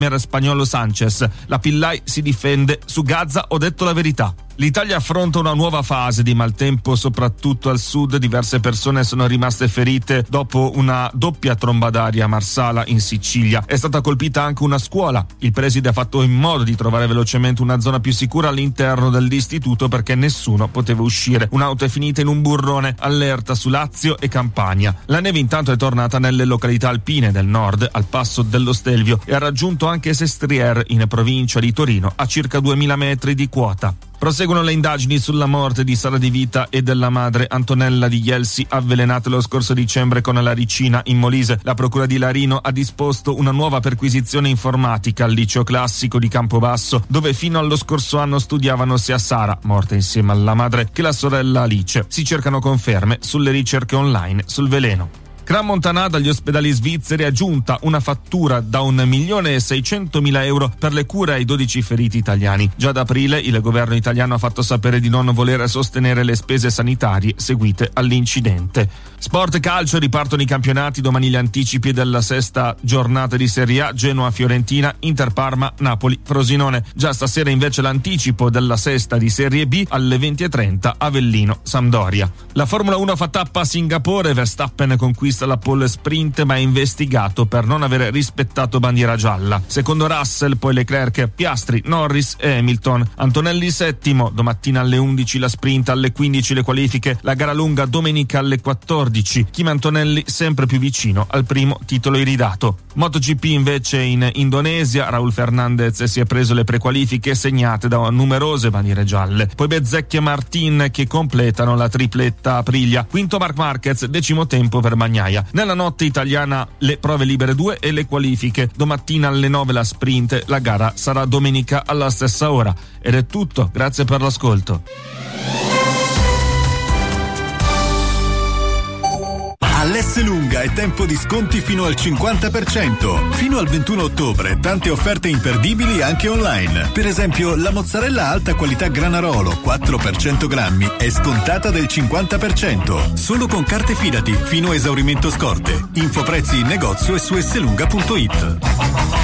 spagnolo Sanchez. La Pillai si difende: su Gaza ho detto la verità. L'Italia affronta una nuova fase di maltempo, soprattutto al sud. Diverse persone sono rimaste ferite dopo una doppia tromba d'aria a Marsala in Sicilia. È stata colpita anche una scuola. Il preside ha fatto in modo di trovare velocemente una zona più sicura all'interno dell'istituto perché nessuno poteva uscire. Un'auto è finita in un burrone. Allerta su Lazio e Campania. La neve intanto è tornata nelle località alpine del nord, al passo dello Stelvio, e ha raggiunto anche Sestriere in provincia di Torino a circa 2000 metri di quota. Proseguono le indagini sulla morte di Sara Di Vita e della madre Antonella Di Ielsi, avvelenate lo scorso dicembre con la ricina in Molise. La procura di Larino ha disposto una nuova perquisizione informatica al liceo classico di Campobasso, dove fino allo scorso anno studiavano sia Sara, morta insieme alla madre, che la sorella Alice. Si cercano conferme sulle ricerche online sul veleno. Gran Montanà dagli ospedali svizzeri ha giunta una fattura da 1.600.000 euro per le cure ai 12 feriti italiani. Già da aprile il governo italiano ha fatto sapere di non voler sostenere le spese sanitarie seguite all'incidente. Sport calcio, ripartono i campionati, domani gli anticipi della sesta giornata di Serie A: Genoa-Fiorentina, Inter-Parma, Napoli-Frosinone. Già stasera invece l'anticipo della sesta di Serie B alle 20:30, Avellino-Sampdoria. La Formula 1 fa tappa a Singapore, Verstappen conquista la pole sprint ma è investigato per non aver rispettato bandiera gialla. Secondo Russell, poi Leclerc, Piastri, Norris e Hamilton. Antonelli settimo, domattina alle 11 la sprint, alle 15 le qualifiche, la gara lunga domenica alle 14. Kimi Antonelli sempre più vicino al primo titolo iridato. MotoGP invece in Indonesia, Raul Fernandez si è preso le prequalifiche segnate da numerose bandiere gialle. Poi Bezzecchi e Martin che completano la tripletta Aprilia. Quinto Marc Marquez, decimo tempo per Bagnaia. Nella notte italiana le prove libere 2 e le qualifiche. Domattina alle 9 la sprint, la gara sarà domenica alla stessa ora. Ed è tutto, grazie per l'ascolto. All'Esselunga è tempo di sconti fino al 50%. Fino al 21 ottobre tante offerte imperdibili anche online. Per esempio la mozzarella alta qualità Granarolo 4 per 100 grammi è scontata del 50%. Solo con carte Fidati fino a esaurimento scorte. Infoprezzi in negozio e su esselunga.it.